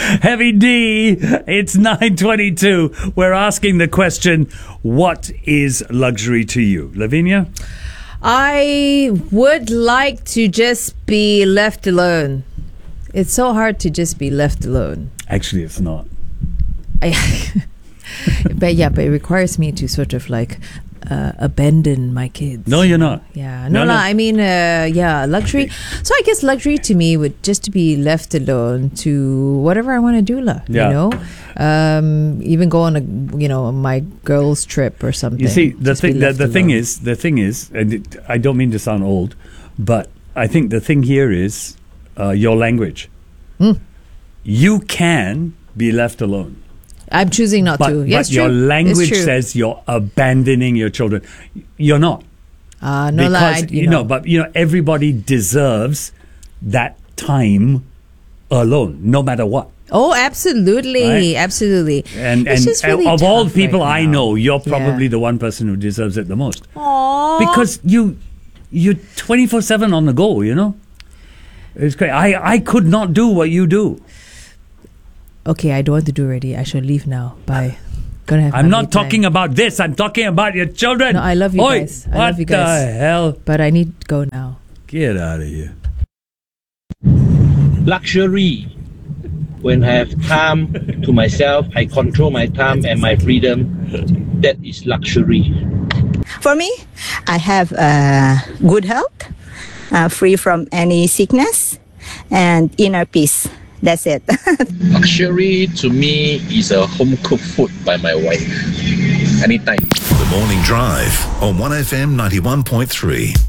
Heavy D, it's 9:22. We're asking the question, what is luxury to you? Lavinia? I would like to just be left alone. It's so hard to just be left alone. Actually, it's not. But it requires me to sort of like abandon my kids. No, you're not. Yeah, no. I mean, luxury. So I guess luxury to me would just to be left alone to whatever I want to do, Yeah. you know. Even go on my girls' trip or something. You see, the thing is, and I don't mean to sound old, but I think the thing here is your language. You can be left alone. I'm choosing not to. Yes, but your language says you're abandoning your children. You're not. Everybody deserves that time alone, no matter what. Oh, absolutely, right? Absolutely. And really of all the people right I now. know, you're probably the one person who deserves it the most. Aww. Because you're 24/7 on the go. You know, it's great. I could not do what you do. Okay, I don't want to do already. I shall leave now. Bye. Gonna have. I'm not talking about this. I'm talking about your children. No, I love you guys. I love you guys. What the hell? But I need to go now. Get out of here. Luxury. When I have time to myself, I control my time and my freedom. That is luxury. For me, I have good health, free from any sickness, and inner peace. That's it. Luxury to me is a home cooked food by my wife. Anytime. The Morning Drive on 1FM 91.3.